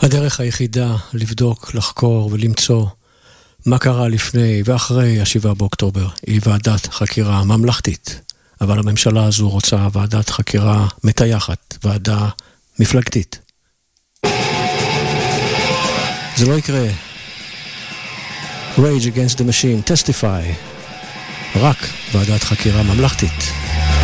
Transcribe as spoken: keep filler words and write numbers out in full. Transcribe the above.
הדרך היחידה לבדוק, לחקור ולמצוא מה קרה לפני ואחרי השבעה באוקטובר היא ועדת חקירה ממלכתית. אבל הממשלה הזו רוצה ועדת חקירה מטייחת, ועדה מפלגתית. זה לא יקרה. Rage Against the Machine, Testify. רק ועדת חקירה ממלכתית.